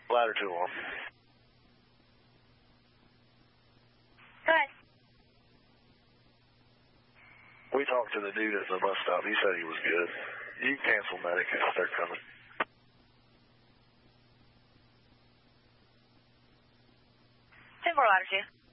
Ladder 2 on. Go ahead. We talked to the dude at the bus stop. He said he was good. You can cancel medic if they're coming. 10-4 ladder 2.